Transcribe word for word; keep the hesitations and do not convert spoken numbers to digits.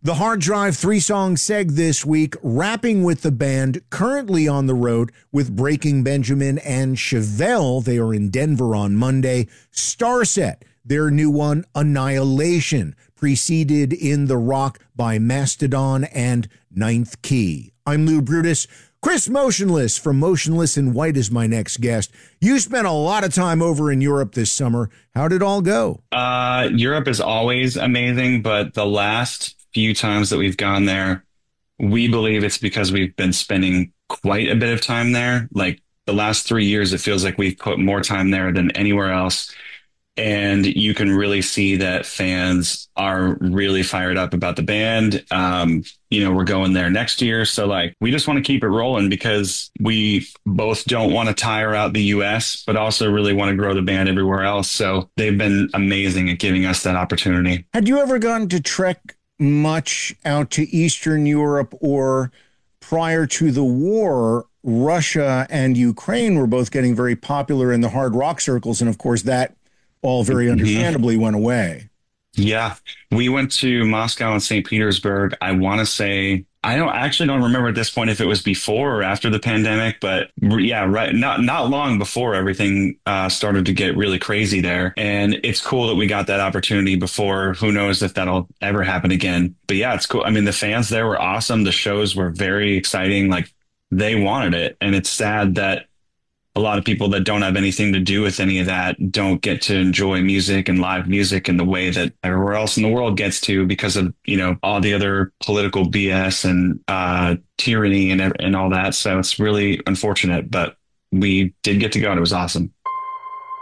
The Hard Drive three-song seg this week, wrapping with the band currently on the road with Breaking Benjamin and Chevelle. They are in Denver on Monday. Starset, their new one, Annihilation, preceded in the rock by Mastodon and Ninth Key. I'm Lou Brutus. Chris Motionless from Motionless in White is my next guest. You spent a lot of time over in Europe this summer. How did it all go? Uh, Europe is always amazing, but the last few times that we've gone there, we believe it's because we've been spending quite a bit of time there. Like the last three years, it feels like we've put more time there than anywhere else. And you can really see that fans are really fired up about the band. Um, you know, we're going there next year. So like, we just want to keep it rolling because we both don't want to tire out the U S, but also really want to grow the band everywhere else. So they've been amazing at giving us that opportunity. Had you ever gone to trek much out to Eastern Europe, or prior to the war, Russia and Ukraine were both getting very popular in the hard rock circles. And of course, that all very understandably went away. Yeah, we went to Moscow and Saint Petersburg. I want to say, I don't I actually don't remember at this point if it was before or after the pandemic, but yeah, right. Not not long before everything uh, started to get really crazy there. And it's cool that we got that opportunity before. Who knows if that'll ever happen again. But yeah, it's cool. I mean, the fans there were awesome. The shows were very exciting. Like they wanted it. And it's sad that a lot of people that don't have anything to do with any of that don't get to enjoy music and live music in the way that everywhere else in the world gets to because of, you know, all the other political B S and uh, tyranny and and all that. So it's really unfortunate, but we did get to go and it was awesome.